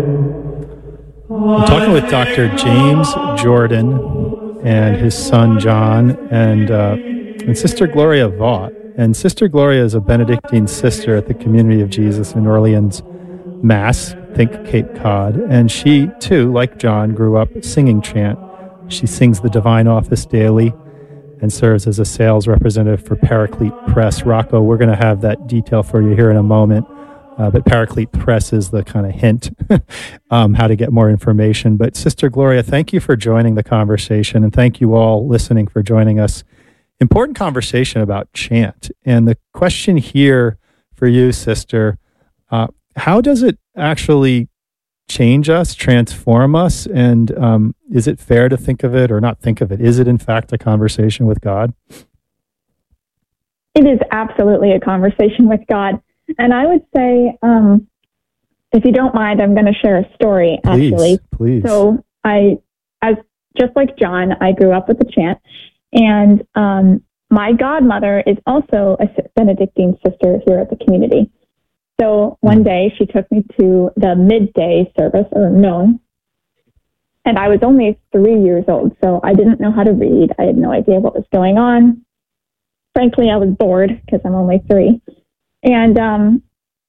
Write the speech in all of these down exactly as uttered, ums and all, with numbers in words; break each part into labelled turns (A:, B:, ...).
A: I'm talking with Doctor James Jordan and his son John and uh, and Sister Gloria Vaught. And Sister Gloria is a Benedictine sister at the Community of Jesus in Orleans, Mass. Think Cape Cod. And she, too, like John, grew up singing chant. She sings the Divine Office daily and serves as a sales representative for Paraclete Press. Rocco, we're going to have that detail for you here in a moment. Uh, but Paraclete Press is the kind of hint, um, how to get more information. But Sister Gloria, thank you for joining the conversation, and thank you all listening for joining us. Important conversation about chant. And the question here for you, Sister, uh, how does it actually change us, transform us? And um, is it fair to think of it or not think of it? Is it, in fact, a conversation with God?
B: It is absolutely a conversation with God. And I would say, um, if you don't mind, I'm going to share a story,
A: please,
B: actually.
A: Please,
B: So I, as just like John, I grew up with the chant. And um, my godmother is also a Benedictine sister here at the community. So one day she took me to the midday service, or known, and I was only three years old, so I didn't know how to read. I had no idea what was going on. Frankly, I was bored because I'm only three. And, um,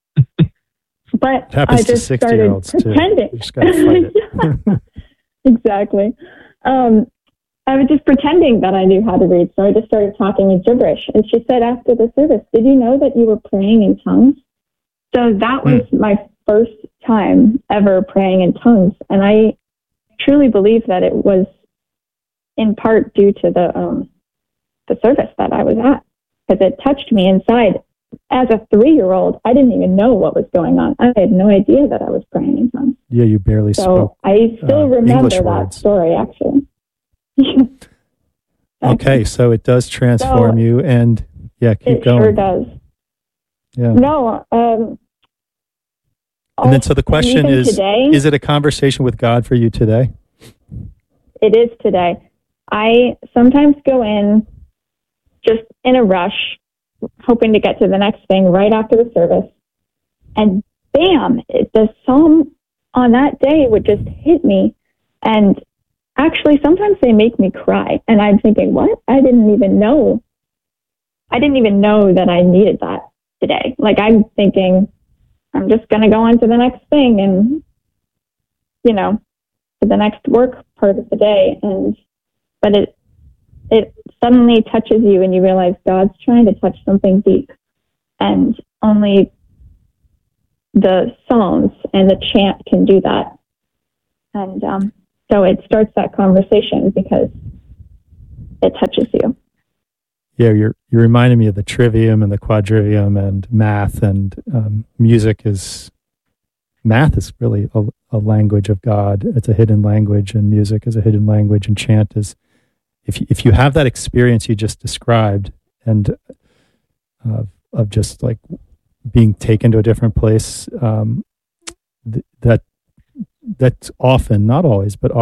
B: but I just started pretending.
A: You just gotta fight it.
B: Exactly. Um, I was just pretending that I knew how to read, so I just started talking in gibberish. And she said after the service, "Did you know that you were praying in tongues?" So that was mm. my first time ever praying in tongues. And I truly believe that it was in part due to the, um, the service that I was at, because it touched me inside. As a three-year-old, I didn't even know what was going on. I had no idea that I was praying in tongues.
A: Yeah, you barely
B: so
A: spoke.
B: So I still uh, remember
A: English
B: that
A: words.
B: story, actually.
A: Okay, so it does transform so, you, and yeah, keep
B: it
A: going.
B: It sure does.
A: Yeah.
B: No. Um,
A: and then, so the question is:
B: today,
A: is it a conversation with God for you today?
B: It is today. I sometimes go in just in a rush, hoping to get to the next thing right after the service. And bam, it, the psalm on that day would just hit me. And actually, sometimes they make me cry. And I'm thinking, what? I didn't even know. I didn't even know that I needed that today. Like, I'm thinking, I'm just going to go on to the next thing and, you know, to the next work part of the day. And, but it, it suddenly touches you and you realize God's trying to touch something deep, and only the Psalms and the chant can do that. And um, so it starts that conversation because it touches you.
A: Yeah, you're you're reminding me of the trivium and the quadrivium and math, and um, music is math is really a, a language of God. It's a hidden language, and music is a hidden language, and chant is. If you, if you have that experience you just described, and uh, of just like being taken to a different place, um, th- that that's often, not always, but